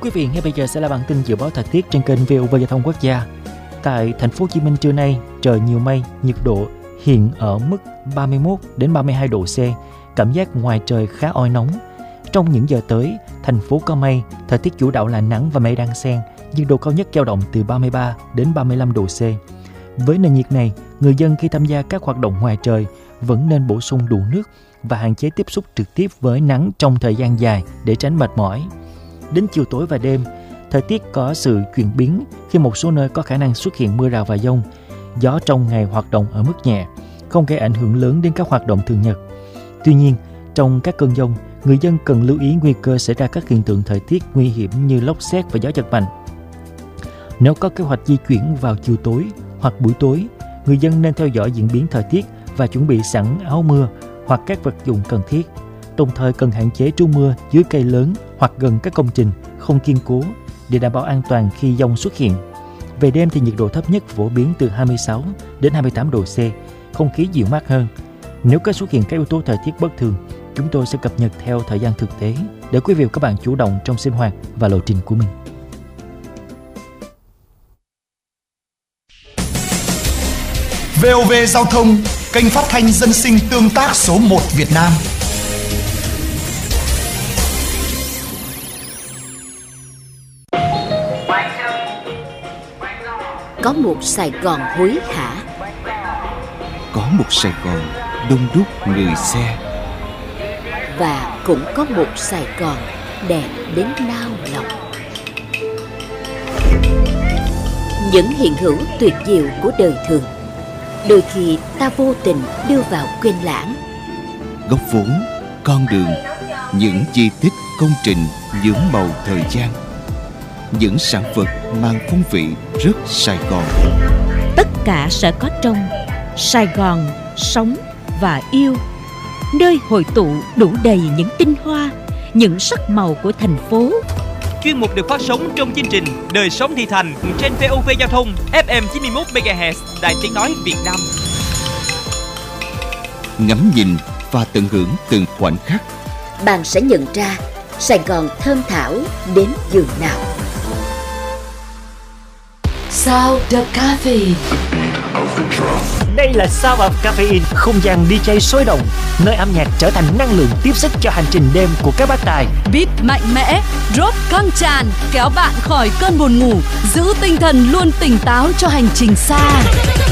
quý vị, ngay bây giờ sẽ là bản tin dự báo thời tiết trên kênh VOV Giao thông Quốc gia. Tại thành phố Hồ Chí Minh trưa nay, trời nhiều mây, nhiệt độ hiện ở mức 31 đến 32 độ C, cảm giác ngoài trời khá oi nóng. Trong những giờ tới, thành phố có mây, thời tiết chủ đạo là nắng và mây đan xen, nhiệt độ cao nhất dao động từ 33 đến 35 độ C. Với nền nhiệt này, người dân khi tham gia các hoạt động ngoài trời vẫn nên bổ sung đủ nước và hạn chế tiếp xúc trực tiếp với nắng trong thời gian dài để tránh mệt mỏi. Đến chiều tối và đêm, thời tiết có sự chuyển biến khi một số nơi có khả năng xuất hiện mưa rào và dông. Gió trong ngày hoạt động ở mức nhẹ, không gây ảnh hưởng lớn đến các hoạt động thường nhật. Tuy nhiên, trong các cơn dông, người dân cần lưu ý nguy cơ xảy ra các hiện tượng thời tiết nguy hiểm như lốc sét và gió giật mạnh. Nếu có kế hoạch di chuyển vào chiều tối hoặc buổi tối, người dân nên theo dõi diễn biến thời tiết và chuẩn bị sẵn áo mưa hoặc các vật dụng cần thiết. Đồng thời cần hạn chế trú mưa dưới cây lớn hoặc gần các công trình không kiên cố để đảm bảo an toàn khi dông xuất hiện. Về đêm thì nhiệt độ thấp nhất phổ biến từ 26 đến 28 độ C, không khí dịu mát hơn. Nếu có xuất hiện các yếu tố thời tiết bất thường, chúng tôi sẽ cập nhật theo thời gian thực tế để quý vị và các bạn chủ động trong sinh hoạt và lộ trình của mình. VOV Giao thông, kênh phát thanh dân sinh tương tác số 1 Việt Nam. Có một Sài Gòn hối hả, có một Sài Gòn đông đúc người xe, và cũng có một Sài Gòn đẹp đến nao lòng. Những hiện hữu tuyệt diệu của đời thường, đôi khi ta vô tình đưa vào quên lãng. góc phố, con đường, những di tích công trình nhuốm màu thời gian, những sản vật mang phong vị rất Sài Gòn. Tất cả sẽ có trong Sài Gòn sống và yêu, nơi hội tụ đủ đầy những tinh hoa, những sắc màu của thành phố. Chuyên mục được phát sóng trong chương trình Đời sống thị thành trên VOV Giao thông FM 91 MHz, Đài Tiếng nói Việt Nam. Ngắm nhìn và tận hưởng từng khoảnh khắc, bạn sẽ nhận ra Sài Gòn thơm thảo đến giường nào. Sound of Caffeine. Đây là Sound of Caffeine, không gian DJ sôi động, nơi âm nhạc trở thành năng lượng tiếp sức cho hành trình đêm của các bác tài. Beat mạnh mẽ, drop căng tràn, kéo bạn khỏi cơn buồn ngủ, giữ tinh thần luôn tỉnh táo cho hành trình xa.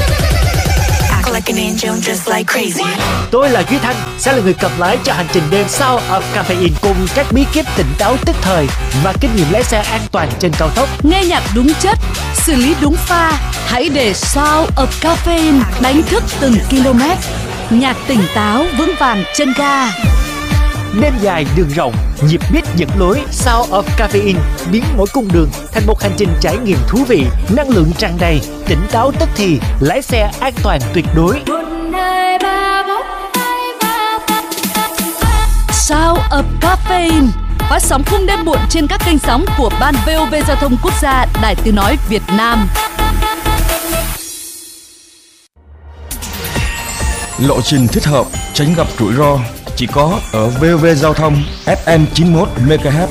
Tôi là Duy Thanh, sẽ là người cầm lái cho hành trình đêm Sound of Caffeine cùng các bí kíp tỉnh táo tức thời và kinh nghiệm lái xe an toàn trên cao tốc. Nghe nhạc đúng chất, xử lý đúng pha, hãy để Sound of Caffeine đánh thức từng km. Nhạc tỉnh táo vững vàng chân ga. Đêm dài đường rộng, nhịp beat dẫn lối. Sound of Caffeine biến mỗi cung đường thành một hành trình trải nghiệm thú vị, năng lượng tràn đầy, tỉnh táo tức thì, lái xe an toàn tuyệt đối. Sound of Caffeine phát sóng khung đêm muộn trên các kênh sóng của Ban VOV Giao thông Quốc gia, Đài Tiếng nói Việt Nam. Lộ trình thích hợp, tránh gặp rủi ro chỉ có ở VOV Giao thông FM 91 MHz.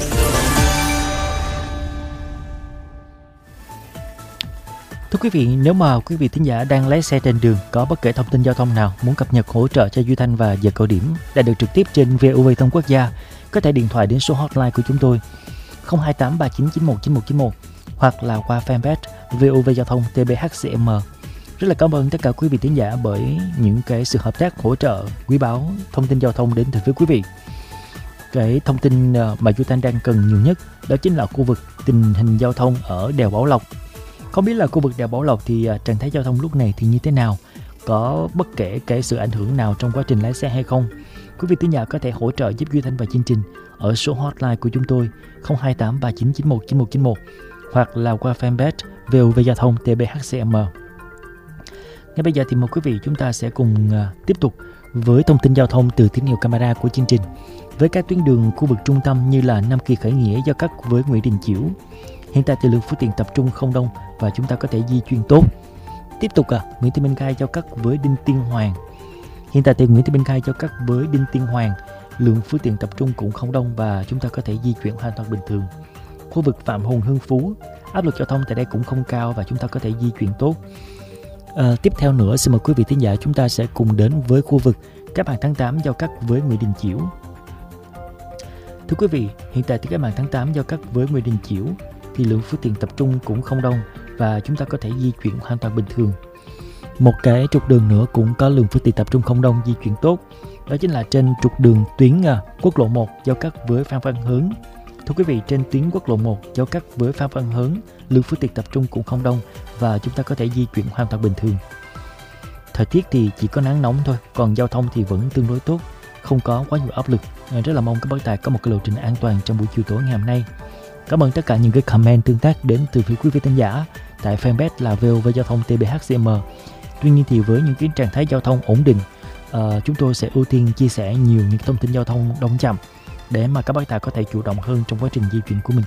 Thưa quý vị, nếu mà quý vị thính giả đang lái xe trên đường có bất kể thông tin giao thông nào muốn cập nhật hỗ trợ cho Duy Thanh và giờ cao điểm đã được trực tiếp trên VOV Thông Quốc gia, có thể điện thoại đến số hotline của chúng tôi 028 3991 9191 hoặc là qua fanpage VOV Giao thông TBHCM. Rất là cảm ơn tất cả quý vị thính giả bởi những cái sự hợp tác hỗ trợ quý báu thông tin giao thông đến từ phía quý vị. Cái thông tin mà Duy Thanh đang cần nhiều nhất đó chính là khu vực tình hình giao thông ở đèo Bảo Lộc. Không biết là khu vực đèo Bảo Lộc thì trạng thái giao thông lúc này thì như thế nào? Có bất kể cái sự ảnh hưởng nào trong quá trình lái xe hay không? Quý vị thính giả có thể hỗ trợ giúp Duy Thanh và chương trình ở số hotline của chúng tôi 028 3991 9191 hoặc là qua fanpage VOV Giao thông TBHCM. Ngay bây giờ thì mời quý vị chúng ta sẽ cùng tiếp tục với thông tin giao thông từ tín hiệu camera của chương trình. Với các tuyến đường khu vực trung tâm như là Nam Kỳ Khởi Nghĩa giao cắt với Nguyễn Đình Chiểu, hiện tại thì lượng phương tiện tập trung không đông và chúng ta có thể di chuyển tốt. Tiếp tục Nguyễn Thị Minh Khai giao cắt với Đinh Tiên Hoàng. Hiện tại thì Nguyễn Thị Minh Khai giao cắt với Đinh Tiên Hoàng, lượng phương tiện tập trung cũng không đông và chúng ta có thể di chuyển hoàn toàn bình thường. khu vực Phạm Hùng Hưng Phú. Áp lực giao thông tại đây cũng không cao và chúng ta có thể di chuyển tốt. Tiếp theo nữa, xin mời quý vị thính giả chúng ta sẽ cùng đến với khu vực Cách mạng tháng 8 giao cắt với Nguyễn Đình Chiểu. Thưa quý vị, hiện tại thì Cách mạng tháng 8 giao cắt với Nguyễn Đình Chiểu thì lượng phương tiện tập trung cũng không đông và chúng ta có thể di chuyển hoàn toàn bình thường. Một cái trục đường nữa cũng có lượng phương tiện tập trung không đông, di chuyển tốt, đó chính là trên trục đường tuyến quốc lộ 1 giao cắt với Phan Văn Hớn. Thưa quý vị, trên tuyến quốc lộ 1 giao cắt với Phan Văn Hớn, lượng phương tiện tập trung cũng không đông và chúng ta có thể di chuyển hoàn toàn bình thường. Thời tiết thì chỉ có nắng nóng thôi, còn giao thông thì vẫn tương đối tốt, không có quá nhiều áp lực. Rất là mong các bác tài có một cái lộ trình an toàn trong buổi chiều tối ngày hôm nay. Cảm ơn tất cả những cái comment tương tác đến từ phía quý vị khán giả tại fanpage là VOV Giao thông TBHCM. Tuy nhiên thì với những cái trạng thái giao thông ổn định, chúng tôi sẽ ưu tiên chia sẻ nhiều những thông tin giao thông đông chậm để mà các bác tài có thể chủ động hơn trong quá trình di chuyển của mình.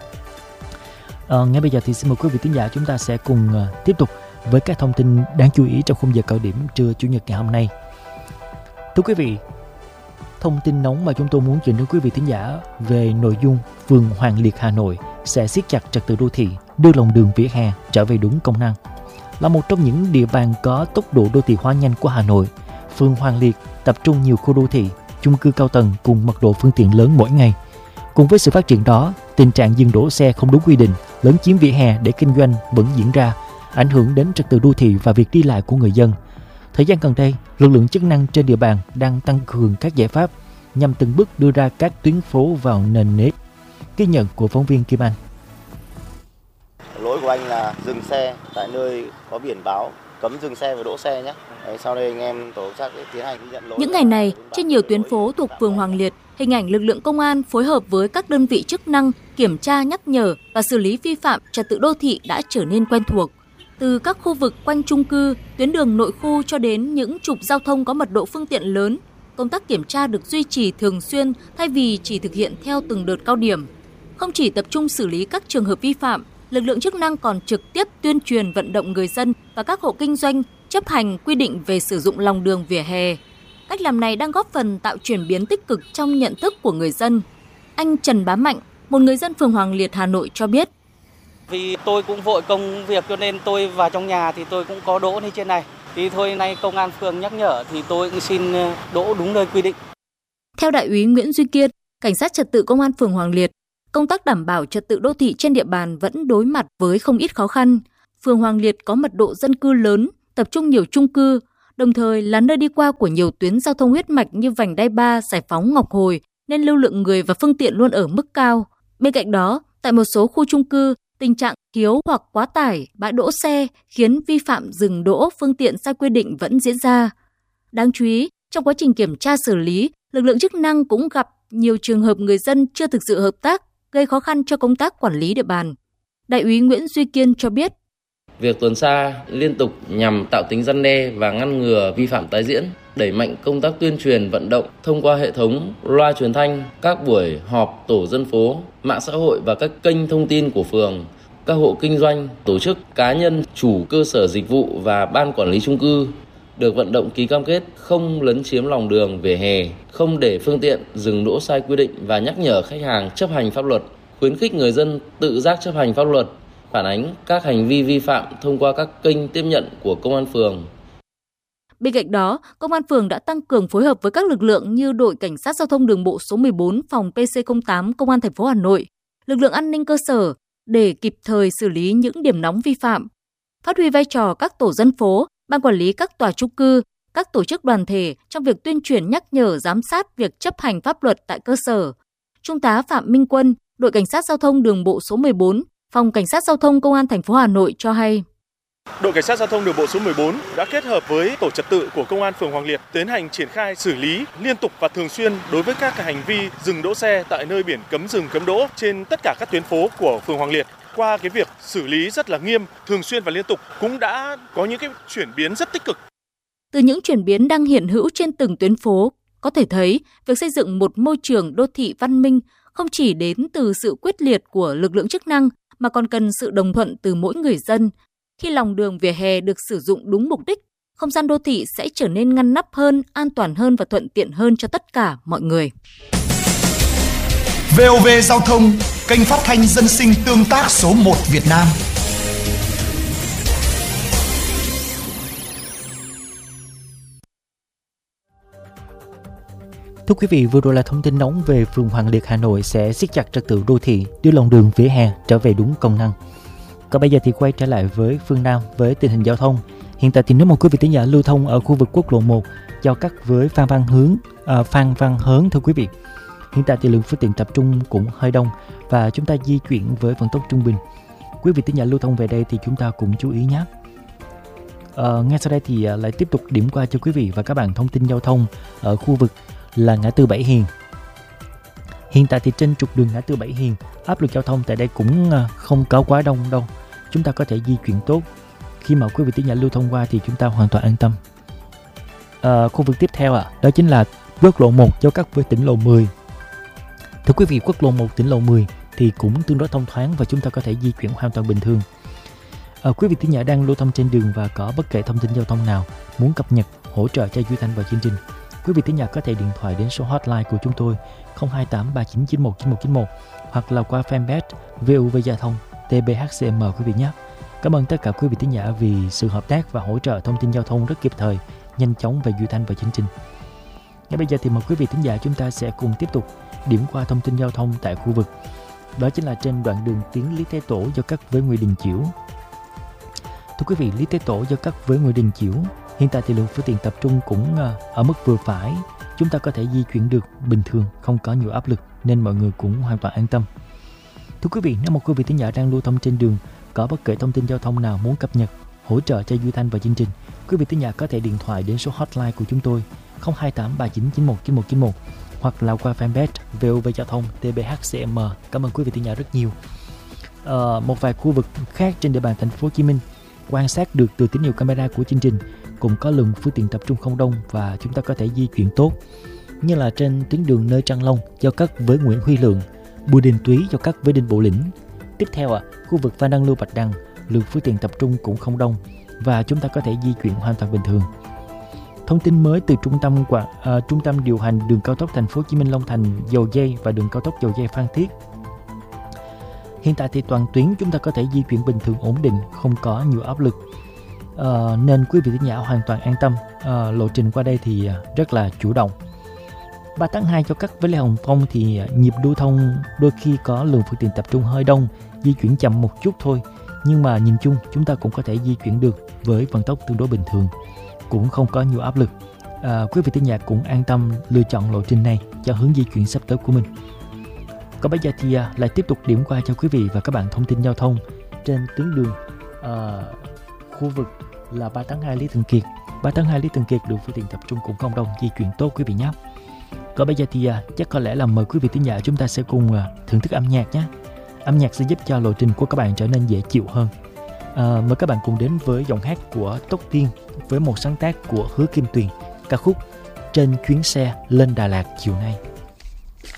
Ngay bây giờ thì xin mời quý vị khán giả chúng ta sẽ cùng tiếp tục với các thông tin đáng chú ý trong khung giờ cao điểm trưa Chủ nhật ngày hôm nay. Thưa quý vị, thông tin nóng mà chúng tôi muốn chuyển đến quý vị khán giả về nội dung phường Hoàng Liệt Hà Nội sẽ siết chặt trật tự đô thị, đưa lòng đường vỉa hè trở về đúng công năng. Là một trong những địa bàn có tốc độ đô thị hóa nhanh của Hà Nội, phường Hoàng Liệt tập trung nhiều khu đô thị, chung cư cao tầng cùng mật độ phương tiện lớn mỗi ngày. Cùng với sự phát triển đó, tình trạng dừng đỗ xe không đúng quy định, lấn chiếm vỉa hè để kinh doanh vẫn diễn ra, ảnh hưởng đến trật tự đô thị và việc đi lại của người dân. Thời gian gần đây, lực lượng chức năng trên địa bàn đang tăng cường các giải pháp nhằm từng bước đưa ra các tuyến phố vào nền nếp. Ghi nhận của phóng viên Kim Anh. Lỗi của anh là dừng xe tại nơi có biển báo cấm dừng xe và đỗ xe nhé. Sau đây anh em tổ chức tiến hành nhận lỗi. Những ngày này, trên nhiều tuyến phố thuộc phường Hoàng Liệt, hình ảnh lực lượng công an phối hợp với các đơn vị chức năng kiểm tra, nhắc nhở và xử lý vi phạm trật tự đô thị đã trở nên quen thuộc. Từ các khu vực quanh chung cư, tuyến đường nội khu cho đến những trục giao thông có mật độ phương tiện lớn, công tác kiểm tra được duy trì thường xuyên thay vì chỉ thực hiện theo từng đợt cao điểm. Không chỉ tập trung xử lý các trường hợp vi phạm, lực lượng chức năng còn trực tiếp tuyên truyền vận động người dân và các hộ kinh doanh chấp hành quy định về sử dụng lòng đường vỉa hè. Cách làm này đang góp phần tạo chuyển biến tích cực trong nhận thức của người dân. Anh Trần Bá Mạnh, một người dân phường Hoàng Liệt, Hà Nội cho biết. Vì tôi cũng vội công việc cho nên tôi vào trong nhà thì tôi cũng có đỗ như trên này. Thì thôi nay công an phường nhắc nhở thì tôi cũng xin đỗ đúng nơi quy định. Theo Đại úy Nguyễn Duy Kiên, Cảnh sát trật tự công an phường Hoàng Liệt, công tác đảm bảo trật tự đô thị trên địa bàn vẫn đối mặt với không ít khó khăn. Phường Hoàng Liệt có mật độ dân cư lớn, tập trung nhiều chung cư, đồng thời là nơi đi qua của nhiều tuyến giao thông huyết mạch như vành đai 3, Giải Phóng, Ngọc Hồi, nên lưu lượng người và phương tiện luôn ở mức cao. Bên cạnh đó, tại một số khu chung cư, tình trạng thiếu hoặc quá tải, bãi đỗ xe khiến vi phạm dừng đỗ phương tiện sai quy định vẫn diễn ra. Đáng chú ý, trong quá trình kiểm tra xử lý, lực lượng chức năng cũng gặp nhiều trường hợp người dân chưa thực sự hợp tác, gây khó khăn cho công tác quản lý địa bàn. Đại úy Nguyễn Duy Kiên cho biết. Việc tuần tra liên tục nhằm tạo tính răn đe và ngăn ngừa vi phạm tái diễn, đẩy mạnh công tác tuyên truyền vận động thông qua hệ thống loa truyền thanh, các buổi họp tổ dân phố, mạng xã hội và các kênh thông tin của phường, các hộ kinh doanh, tổ chức, cá nhân, chủ cơ sở dịch vụ và ban quản lý chung cư được vận động ký cam kết không lấn chiếm lòng đường vỉa hè, không để phương tiện dừng đỗ sai quy định và nhắc nhở khách hàng chấp hành pháp luật, khuyến khích người dân tự giác chấp hành pháp luật, phản ánh các hành vi vi phạm thông qua các kênh tiếp nhận của công an phường. Bên cạnh đó, công an phường đã tăng cường phối hợp với các lực lượng như đội cảnh sát giao thông đường bộ số 14 phòng PC08 công an thành phố Hà Nội, lực lượng an ninh cơ sở để kịp thời xử lý những điểm nóng vi phạm. Phát huy vai trò các tổ dân phố, ban quản lý các tòa chung cư, các tổ chức đoàn thể trong việc tuyên truyền nhắc nhở giám sát việc chấp hành pháp luật tại cơ sở. Trung tá Phạm Minh Quân, đội cảnh sát giao thông đường bộ số 14, phòng cảnh sát giao thông công an thành phố Hà Nội cho hay. Đội cảnh sát giao thông đường bộ số 14 đã kết hợp với tổ trật tự của công an phường Hoàng Liệt tiến hành triển khai xử lý liên tục và thường xuyên đối với các hành vi dừng đỗ xe tại nơi biển cấm dừng cấm đỗ trên tất cả các tuyến phố của phường Hoàng Liệt. Qua cái việc xử lý rất là nghiêm, thường xuyên và liên tục cũng đã có những cái chuyển biến rất tích cực. Từ những chuyển biến đang hiện hữu trên từng tuyến phố, có thể thấy việc xây dựng một môi trường đô thị văn minh không chỉ đến từ sự quyết liệt của lực lượng chức năng mà còn cần sự đồng thuận từ mỗi người dân. Khi lòng đường vỉa hè được sử dụng đúng mục đích, không gian đô thị sẽ trở nên ngăn nắp hơn, an toàn hơn và thuận tiện hơn cho tất cả mọi người. VOV Giao thông, Kênh phát thanh dân sinh tương tác số 1 Việt Nam. Thưa quý vị, vừa rồi là thông tin nóng về phường Hoàng Liệt, Hà Nội sẽ siết chặt trật tự đô thị, đưa lòng đường vỉa hè trở về đúng công năng. Còn bây giờ thì quay trở lại với phương Nam với tình hình giao thông. Hiện tại thì nếu mà quý vị thính giả lưu thông ở khu vực quốc lộ 1 giao cắt với Phan Văn Hớn, thưa quý vị, hiện tại thì lượng phương tiện tập trung cũng hơi đông và chúng ta di chuyển với vận tốc trung bình. Quý vị thính giả lưu thông về đây thì chúng ta cũng chú ý nhé. Ngay sau đây thì lại tiếp tục điểm qua cho quý vị và các bạn thông tin giao thông ở khu vực là ngã tư Bảy Hiền. Hiện tại thì trên trục đường ngã tư Bảy Hiền, áp lực giao thông tại đây cũng không có quá đông đâu. Chúng ta có thể di chuyển tốt. Khi mà quý vị thính giả lưu thông qua thì chúng ta hoàn toàn an tâm. Khu vực tiếp theo đó chính là quốc lộ 1 giao cắt với tỉnh lộ 10. Thưa quý vị, quốc lộ 1 tỉnh lộ 10 thì cũng tương đối thông thoáng và chúng ta có thể di chuyển hoàn toàn bình thường. Quý vị thính giả đang lưu thông trên đường và có bất kể thông tin giao thông nào muốn cập nhật, hỗ trợ cho Duy Thanh vào chương trình, quý vị thính giả có thể điện thoại đến số hotline của chúng tôi 028 3991 9191 hoặc là qua fanpage VOV Giao thông TBHCM quý vị nhé. Cảm ơn tất cả quý vị thính giả vì sự hợp tác và hỗ trợ thông tin giao thông rất kịp thời, nhanh chóng về Duy Thanh và chương trình. Ngay bây giờ thì mời quý vị thính giả chúng ta sẽ cùng tiếp tục điểm qua thông tin giao thông tại khu vực. Đó chính là trên đoạn đường tuyến Lý Thái Tổ giao cắt với Nguyễn Đình Chiểu. Thưa quý vị, Lý Thái Tổ giao cắt với Nguyễn Đình Chiểu, hiện tại thì lượng phương tiện tập trung cũng ở mức vừa phải. Chúng ta có thể di chuyển được bình thường, không có nhiều áp lực nên mọi người cũng hoàn toàn an tâm. Thưa quý vị, nếu một quý vị thính giả đang lưu thông trên đường có bất kể thông tin giao thông nào muốn cập nhật, hỗ trợ cho Duy Thanh và chương trình, quý vị thính giả có thể điện thoại đến số hotline của chúng tôi 028 3991 9191 hoặc là qua fanpage VOV Giao thông TBHCM. Cảm ơn quý vị thính giả rất nhiều. Một vài khu vực khác trên địa bàn thành phố Hồ Chí Minh quan sát được từ tín hiệu camera của chương trình cũng có lượng phương tiện tập trung không đông và chúng ta có thể di chuyển tốt, như là trên tuyến đường nơi Trăng Long giao cắt với Nguyễn Huy Lượng, Bùi Đình Túy giao cắt với Đinh Bộ Lĩnh. Tiếp theo khu vực Phan Đăng Lưu, Bạch Đằng, lượng phương tiện tập trung cũng không đông và chúng ta có thể di chuyển hoàn toàn bình thường. Thông tin mới từ trung tâm điều hành đường cao tốc thành phố Hồ Chí Minh Long Thành Dầu Giây và đường cao tốc Dầu Giây Phan Thiết. Hiện tại thì toàn tuyến chúng ta có thể di chuyển bình thường ổn định, không có nhiều áp lực. Nên quý vị thính giả hoàn toàn an tâm. Lộ trình qua đây thì rất là chủ động. 3 tháng 2 giao cắt với Lê Hồng Phong thì nhịp lưu thông đôi khi có lượng phương tiện tập trung hơi đông, di chuyển chậm một chút thôi. Nhưng mà nhìn chung chúng ta cũng có thể di chuyển được với vận tốc tương đối bình thường, cũng không có nhiều áp lực. Quý vị thính giả cũng an tâm lựa chọn lộ trình này cho hướng di chuyển sắp tới của mình. Còn bây giờ thì lại tiếp tục điểm qua cho quý vị và các bạn thông tin giao thông trên tuyến đường khu vực là 3 tháng 2 Lý Thường Kiệt. 3 tháng 2 Lý Thường Kiệt, lượng phương tiện tập trung cũng không đông, di chuyển tốt quý vị nhé. Còn bây giờ thì chắc có lẽ là mời quý vị thính giả chúng ta sẽ cùng thưởng thức âm nhạc nhé. Âm nhạc sẽ giúp cho lộ trình của các bạn trở nên dễ chịu hơn. Mời các bạn cùng đến với giọng hát của Tóc Tiên với một sáng tác của Hứa Kim Tuyền, ca khúc Trên chuyến xe lên Đà Lạt chiều nay.